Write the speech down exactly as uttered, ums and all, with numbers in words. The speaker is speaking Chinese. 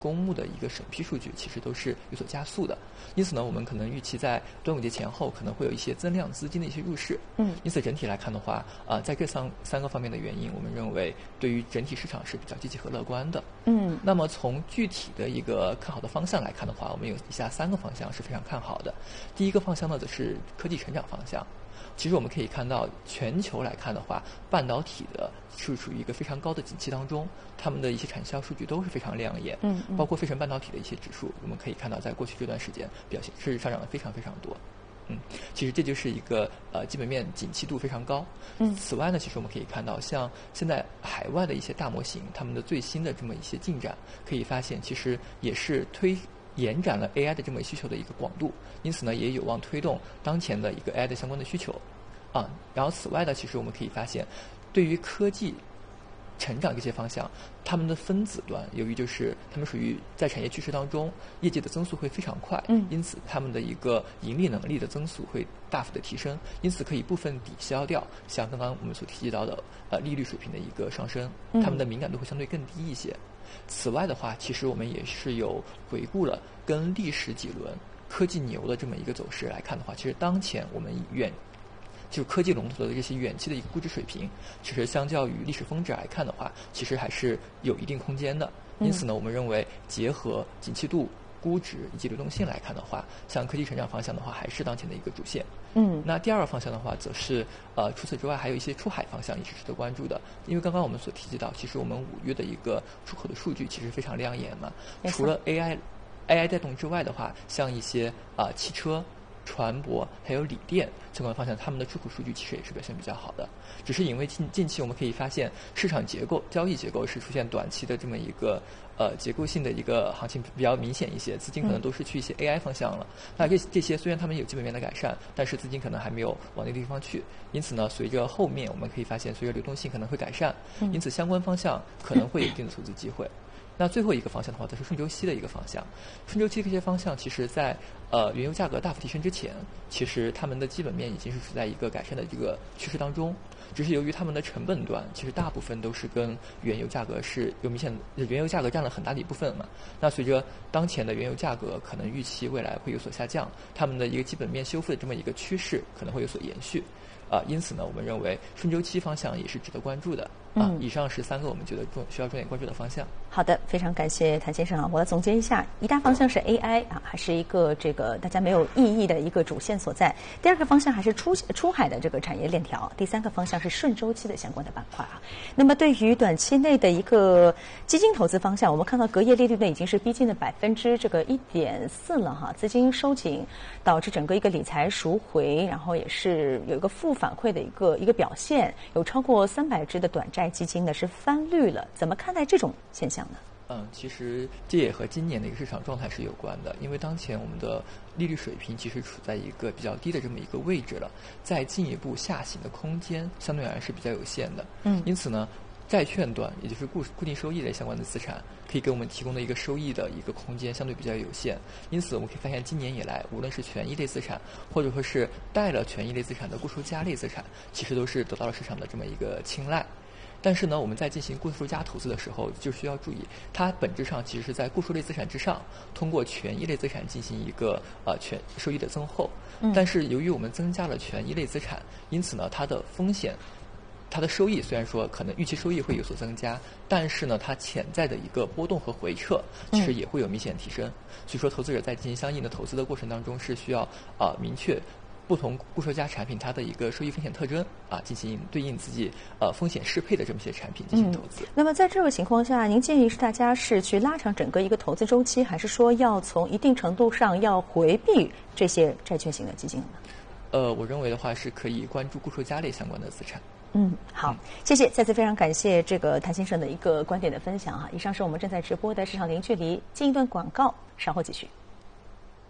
公募的一个审批数据其实都是有所加速的，因此呢，我们可能预期在端午节前后可能会有一些增量资金的一些入市。 嗯， 因此整体来看的话，啊、呃，在这三三个方面的原因，我们认为对于整体市场是比较积极和乐观的。 嗯， 那么从具体的一个看好的方向来看的话，我们有以下三个方向是非常看好的。第一个方向呢，则是科技成长方向。其实我们可以看到，全球来看的话，半导体的是属于一个非常高的景气当中，他们的一些产销数据都是非常亮眼， 嗯嗯包括费城半导体的一些指数，我们可以看到，在过去这段时间表现是上涨的非常非常多。嗯，其实这就是一个呃基本面景气度非常高。 嗯， 此外呢，其实我们可以看到，像现在海外的一些大模型，他们的最新的这么一些进展，可以发现其实也是推。延展了 A I 的这么需求的一个广度，因此呢，也有望推动当前的一个 A I 的相关的需求，啊，然后此外呢，其实我们可以发现，对于科技成长这些方向，他们的分子端，由于就是他们属于在产业趋势当中，业绩的增速会非常快， 嗯， 因此他们的一个盈利能力的增速会大幅的提升，因此可以部分抵消掉像刚刚我们所提及到的呃利率水平的一个上升，他们的敏感度会相对更低一些。此外的话，其实我们也是有回顾了跟历史几轮科技牛的这么一个走势来看的话，其实当前我们远就是科技龙头的这些远期的一个估值水平，其实相较于历史峰值来看的话，其实还是有一定空间的。因此呢，我们认为结合景气度、估值以及流动性来看的话，像科技成长方向的话，还是当前的一个主线。 嗯， 那第二个方向的话，则是呃，除此之外还有一些出海方向也是值得关注的。因为刚刚我们所提及到，其实我们五月的一个出口的数据其实非常亮眼嘛。除了 A I A I 带动之外的话，像一些啊、呃、汽车、船舶还有锂电相关方向，他们的出口数据其实也是表现比较好的。只是因为近近期我们可以发现，市场结构、交易结构是出现短期的这么一个呃结构性的一个行情比较明显一些，资金可能都是去一些 A I 方向了。嗯、那这这些虽然他们有基本面的改善，但是资金可能还没有往那个地方去。因此呢，随着后面我们可以发现，随着流动性可能会改善，因此相关方向可能会有一定的投资机会。那最后一个方向的话，则是顺周期的一个方向。顺周期这些方向，其实在呃原油价格大幅提升之前，其实他们的基本面已经是处在一个改善的这个趋势当中。只是由于他们的成本端，其实大部分都是跟原油价格是有明显的，原油价格占了很大的一部分嘛。那随着当前的原油价格可能预期未来会有所下降，他们的一个基本面修复的这么一个趋势可能会有所延续。啊、呃，因此呢，我们认为顺周期方向也是值得关注的。啊、 嗯， 以上是三个我们觉得重需要重点关注的方向。 好的，非常感谢谭先生啊！我来总结一下，一大方向是 A I 啊，还是一个这个大家没有异议的一个主线所在。第二个方向还是出出海的这个产业链条。第三个方向是顺周期的相关的板块啊。那么对于短期内的一个基金投资方向，我们看到隔夜利率呢已经是逼近了百分之这个一点四了哈，资金收紧导致整个一个理财赎回，然后也是有一个负反馈的一个一个表现，有超过三百只的短债基金呢是翻绿了，怎么看待这种现象呢？ 嗯，其实这也和今年的一个市场状态是有关的，因为当前我们的利率水平其实处在一个比较低的这么一个位置了，再进一步下行的空间相对而言是比较有限的。 嗯， 因此呢，债券端也就是固固定收益类相关的资产，可以给我们提供的一个收益的一个空间相对比较有限。因此我们可以发现，今年以来，无论是权益类资产，或者说是带了权益类资产的固收加类资产，其实都是得到了市场的这么一个青睐。但是呢，我们在进行固收加投资的时候，就需要注意，它本质上其实是在固收类资产之上，通过权益类资产进行一个呃权收益的增厚。 嗯。 但是由于我们增加了权益类资产，因此呢，它的风险。它的收益虽然说可能预期收益会有所增加，但是呢，它潜在的一个波动和回撤其实也会有明显提升。嗯、所以说，投资者在进行相应的投资的过程当中，是需要啊、呃、明确不同固收加产品它的一个收益风险特征啊，进行对应自己呃风险适配的这么一些产品进行投资。 嗯、那么在这个情况下，您建议是大家是去拉长整个一个投资周期，还是说要从一定程度上要回避这些债券型的基金呢？ 呃，我认为的话是可以关注固收加类相关的资产。 嗯，好，谢谢，再次非常感谢这个谭先生的一个观点的分享哈。以上是我们正在直播的市场零距离，进一段广告，稍后继续。